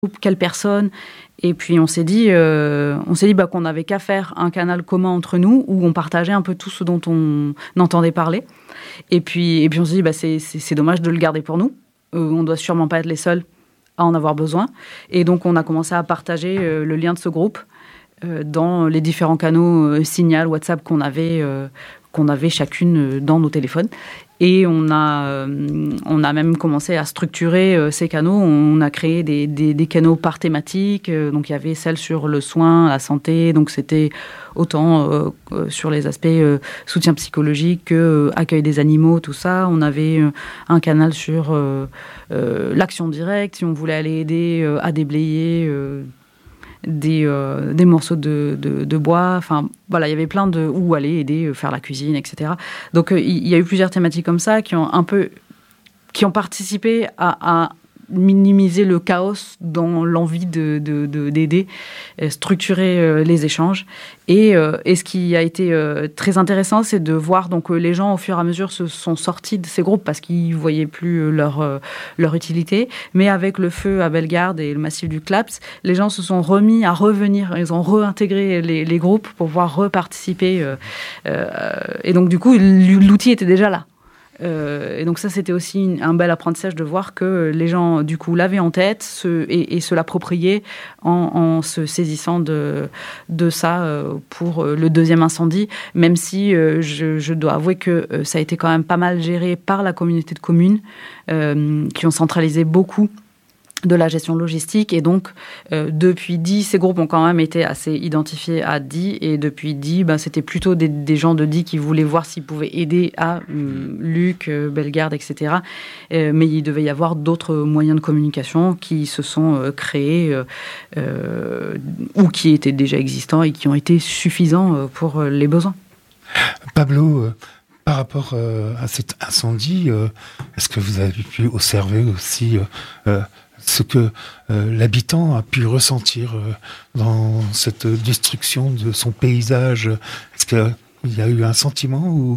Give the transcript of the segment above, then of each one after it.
quelle personne. Et puis on s'est dit qu'on n'avait qu'à faire un canal commun entre nous où on partageait un peu tout ce dont on entendait parler. Et puis on s'est dit c'est dommage de le garder pour nous. On doit sûrement pas être les seuls à en avoir besoin. Et donc on a commencé à partager le lien de ce groupe dans les différents canaux Signal, WhatsApp qu'on avait chacune dans nos téléphones. Et on a même commencé à structurer ces canaux. On a créé des canaux par thématique. Donc, il y avait celle sur le soin, la santé. Donc, c'était autant sur les aspects soutien psychologique que accueil des animaux, tout ça. On avait un canal sur l'action directe, si on voulait aller aider à déblayer des morceaux de bois, enfin voilà, il y avait plein de où aller aider, faire la cuisine, etc. Donc il y a eu plusieurs thématiques comme ça qui ont participé à minimiser le chaos dans l'envie d'aider, structurer les échanges. Et ce qui a été très intéressant, c'est de voir donc les gens au fur et à mesure se sont sortis de ces groupes parce qu'ils voyaient plus leur utilité. Mais avec le feu à Bellegarde et le massif du Claps, les gens se sont remis à revenir, ils ont réintégré les groupes pour pouvoir reparticiper. Et donc du coup, l'outil était déjà là. Et donc ça, c'était aussi un bel apprentissage de voir que les gens, du coup, l'avaient en tête et se l'appropriaient en se saisissant de ça pour le deuxième incendie, même si je dois avouer que ça a été quand même pas mal géré par la communauté de communes qui ont centralisé beaucoup de la gestion logistique. Et donc, depuis 10, ces groupes ont quand même été assez identifiés à 10. Et depuis 10, c'était plutôt des gens de 10 qui voulaient voir s'ils pouvaient aider à Luc, Bellegarde, etc. Mais il devait y avoir d'autres moyens de communication qui se sont créés ou qui étaient déjà existants et qui ont été suffisants pour les besoins. Pablo, par rapport à cet incendie, est-ce que vous avez pu observer aussi ce que l'habitant a pu ressentir dans cette destruction de son paysage? Est-ce qu'il y a eu un sentiment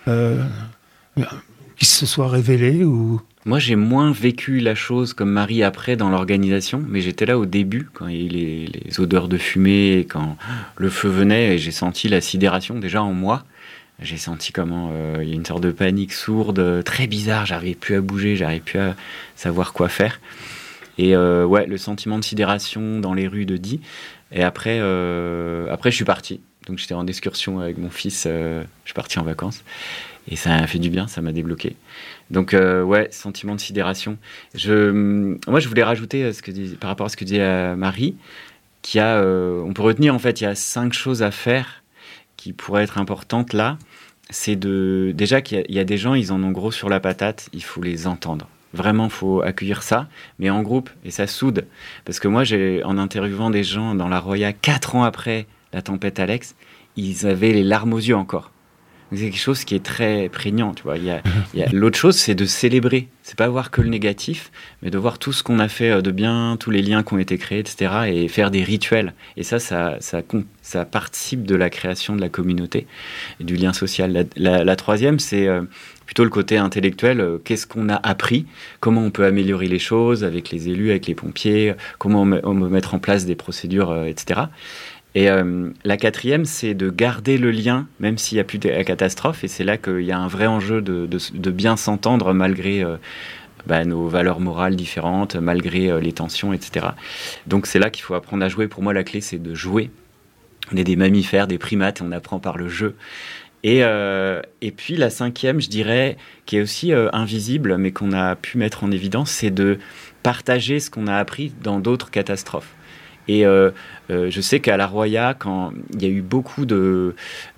qui se soit révélé ou... Moi, j'ai moins vécu la chose comme Marie après dans l'organisation, mais j'étais là au début, quand il y a eu les odeurs de fumée, et quand le feu venait, et j'ai senti la sidération déjà en moi. J'ai senti comment il y a une sorte de panique sourde, très bizarre, j'arrivais plus à bouger, j'arrivais plus à savoir quoi faire. Et le sentiment de sidération dans les rues de Die. Et après, je suis parti. Donc j'étais en excursion avec mon fils, je suis parti en vacances. Et ça a fait du bien, ça m'a débloqué. Donc sentiment de sidération. Moi, je voulais rajouter par rapport à ce que disait Marie, on peut retenir en fait, il y a 5 choses à faire qui pourraient être importantes là. C'est déjà qu'il y a des gens, ils en ont gros sur la patate, il faut les entendre. Vraiment, il faut accueillir ça, mais en groupe, et ça soude. Parce que moi, en interviewant des gens dans la Roya 4 ans après la tempête Alex, ils avaient les larmes aux yeux encore. Donc, c'est quelque chose qui est très prégnant, tu vois. L'autre chose, c'est de célébrer. C'est pas voir que le négatif, mais de voir tout ce qu'on a fait de bien, tous les liens qui ont été créés, etc. et faire des rituels. Et ça participe de la création de la communauté et du lien social. La troisième, c'est plutôt le côté intellectuel. Qu'est-ce qu'on a appris? Comment on peut améliorer les choses avec les élus, avec les pompiers? Comment on peut mettre en place des procédures, etc. Et la quatrième, c'est de garder le lien, même s'il n'y a plus de catastrophe. Et c'est là qu'il y a un vrai enjeu de bien s'entendre malgré nos valeurs morales différentes, malgré les tensions, etc. Donc c'est là qu'il faut apprendre à jouer. Pour moi, la clé, c'est de jouer. On est des mammifères, des primates, et on apprend par le jeu. Et puis la cinquième, je dirais, qui est aussi invisible, mais qu'on a pu mettre en évidence, c'est de partager ce qu'on a appris dans d'autres catastrophes. Et je sais qu'à la Roya, quand il y a eu beaucoup des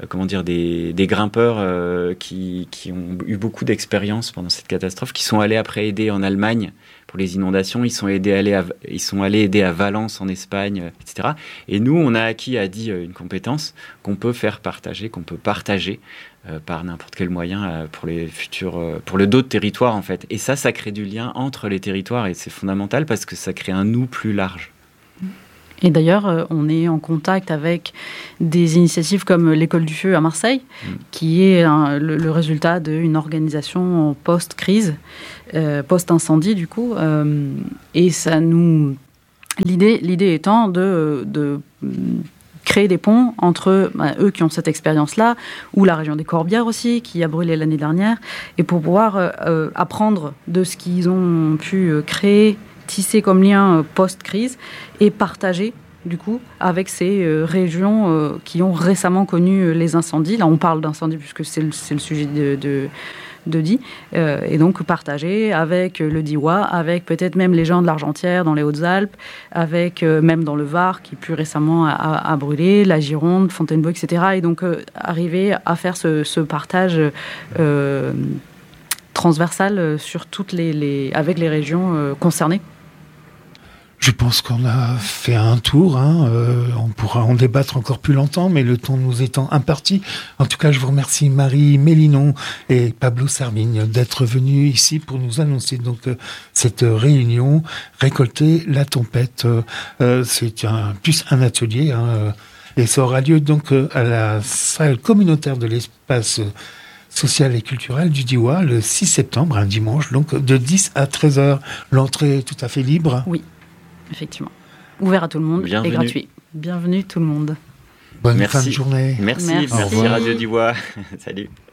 grimpeurs qui ont eu beaucoup d'expérience pendant cette catastrophe, qui sont allés après aider en Allemagne pour les inondations, ils sont allés aider à Valence en Espagne, etc. Et nous, on a acquis à Die une compétence qu'on peut faire partager, par n'importe quel moyen pour d'autres territoires en fait. Et ça crée du lien entre les territoires et c'est fondamental parce que ça crée un nous plus large. Et d'ailleurs, on est en contact avec des initiatives comme l'École du Feu à Marseille, qui est le résultat d'une organisation post-crise, post-incendie du coup. Et ça nous L'idée étant de créer des ponts entre eux qui ont cette expérience-là, ou la région des Corbières aussi, qui a brûlé l'année dernière, et pour pouvoir apprendre de ce qu'ils ont pu créer, tisser comme lien post-crise, et partager, du coup, avec ces régions qui ont récemment connu les incendies. Là, on parle d'incendies puisque c'est le sujet de Die, et donc partager avec le Diois, avec peut-être même les gens de l'Argentière dans les Hautes-Alpes, avec même dans le Var qui plus récemment a brûlé, la Gironde, Fontainebleau, etc. Et donc arriver à faire ce partage transversal sur avec les régions concernées. Je pense qu'on a fait un tour. On pourra en débattre encore plus longtemps, mais le temps nous étant imparti. En tout cas, je vous remercie Marie Mélinon et Pablo Sarmigne d'être venus ici pour nous annoncer donc cette réunion Récolter la tempête. C'est plus un atelier, et ça aura lieu donc à la salle communautaire de l'espace social et culturel du Diois le 6 septembre, un dimanche, donc de 10 à 13h. L'entrée est tout à fait libre. Oui. Effectivement. Ouvert à tout le monde et gratuit. Bienvenue tout le monde. Bonne fin de journée. Merci Radio Diois. Salut.